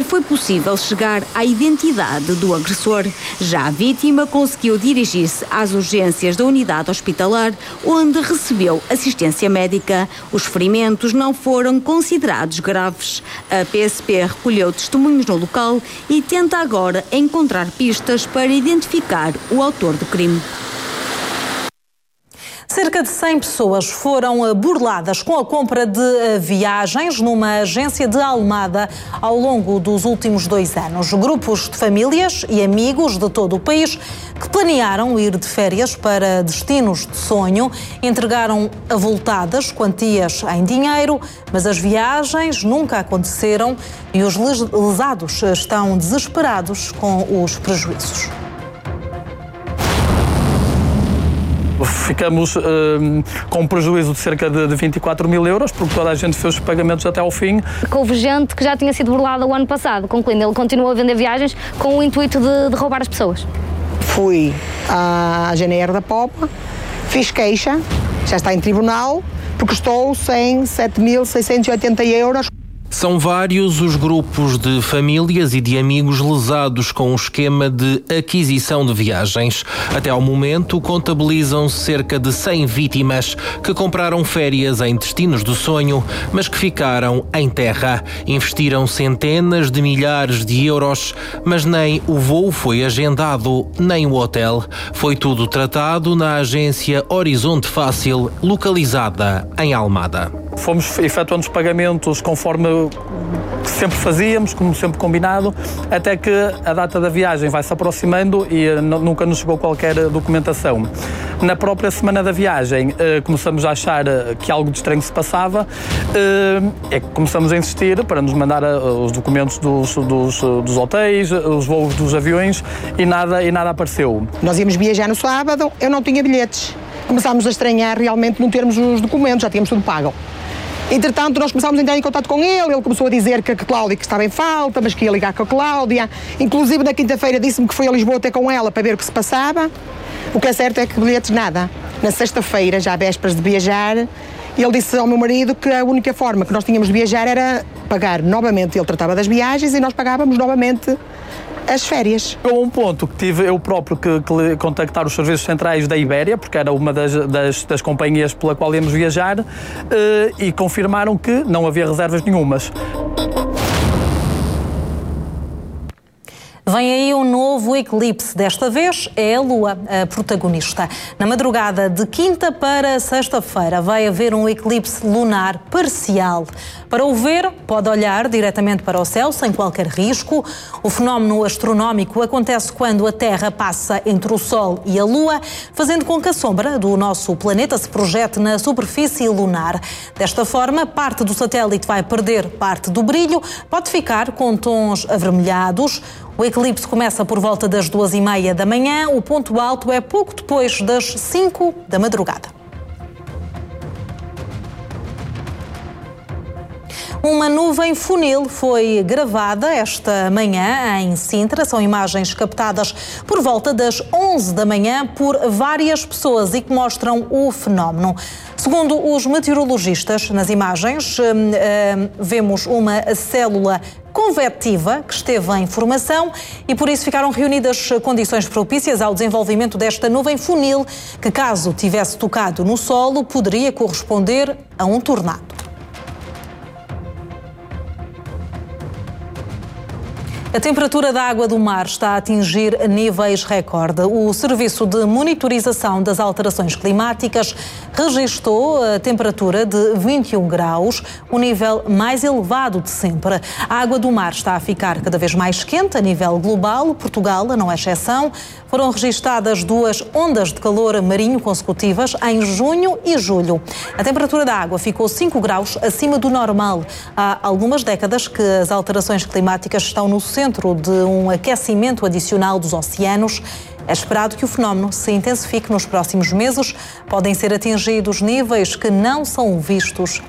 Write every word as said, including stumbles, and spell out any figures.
foi possível chegar à identidade do agressor. Já a vítima conseguiu dirigir-se às urgências da unidade hospitalar, onde recebeu assistência médica. Os ferimentos não foram considerados graves. A P S P recolheu testemunhos no local e tenta agora encontrar pistas para identificar o autor do crime. Cerca de cem pessoas foram burladas com a compra de viagens numa agência de Almada ao longo dos últimos dois anos. Grupos de famílias e amigos de todo o país que planearam ir de férias para destinos de sonho entregaram avultadas quantias em dinheiro, mas as viagens nunca aconteceram e os lesados estão desesperados com os prejuízos. Ficamos uh, com um prejuízo de cerca de, de vinte e quatro mil euros, porque toda a gente fez os pagamentos até ao fim. Houve gente que já tinha sido burlada o ano passado, concluindo, ele continuou a vender viagens com o intuito de, de roubar as pessoas. Fui à G N R da Popa, fiz queixa, já está em tribunal, porque estou sem sete mil seiscentos e oitenta euros. São vários os grupos de famílias e de amigos lesados com o esquema de aquisição de viagens. Até ao momento, contabilizam-se cerca de cem vítimas que compraram férias em destinos do sonho, mas que ficaram em terra. Investiram centenas de milhares de euros, mas nem o voo foi agendado, nem o hotel. Foi tudo tratado na agência Horizonte Fácil, localizada em Almada. Fomos efetuando os pagamentos conforme sempre fazíamos, como sempre combinado, até que a data da viagem vai se aproximando e nunca nos chegou qualquer documentação. Na própria semana da viagem começamos a achar que algo de estranho se passava, é que começamos a insistir para nos mandar os documentos dos, dos, dos hotéis, os voos dos aviões e nada, e nada apareceu. Nós íamos viajar no sábado, eu não tinha bilhetes. Começámos a estranhar realmente não termos os documentos, já tínhamos tudo pago. Entretanto, nós começámos a entrar em contato com ele, ele começou a dizer que a Cláudia que estava em falta, mas que ia ligar com a Cláudia. Inclusive, na quinta-feira disse-me que foi a Lisboa ter com ela para ver o que se passava. O que é certo é que bilhetes nada. Na sexta-feira, já vésperas de viajar, ele disse ao meu marido que a única forma que nós tínhamos de viajar era pagar novamente. Ele tratava das viagens e nós pagávamos novamente as férias. Houve um ponto que tive eu próprio que, que contactar os serviços centrais da Ibéria, porque era uma das, das, das companhias pela qual íamos viajar, uh, e confirmaram que não havia reservas nenhumas. Vem aí um novo eclipse, desta vez é a Lua a protagonista. Na madrugada de quinta para sexta-feira vai haver um eclipse lunar parcial. Para o ver, pode olhar diretamente para o céu, sem qualquer risco. O fenómeno astronómico acontece quando a Terra passa entre o Sol e a Lua, fazendo com que a sombra do nosso planeta se projete na superfície lunar. Desta forma, parte do satélite vai perder parte do brilho, pode ficar com tons avermelhados. O eclipse começa por volta das duas e meia da manhã, o ponto alto é pouco depois das cinco da madrugada. Uma nuvem funil foi gravada esta manhã em Sintra. São imagens captadas por volta das onze da manhã por várias pessoas e que mostram o fenómeno. Segundo os meteorologistas, nas imagens vemos uma célula convectiva que esteve em formação e por isso ficaram reunidas condições propícias ao desenvolvimento desta nuvem funil que, caso tivesse tocado no solo, poderia corresponder a um tornado. A temperatura da água do mar está a atingir níveis recorde. O Serviço de Monitorização das Alterações Climáticas registou a temperatura de vinte e um graus, o nível mais elevado de sempre. A água do mar está a ficar cada vez mais quente a nível global. Portugal não é exceção. Foram registadas duas ondas de calor marinho consecutivas em junho e julho. A temperatura da água ficou cinco graus acima do normal. Há algumas décadas que as alterações climáticas estão no centro de um aquecimento adicional dos oceanos. É esperado que o fenómeno se intensifique nos próximos meses. Podem ser atingidos níveis que não são vistos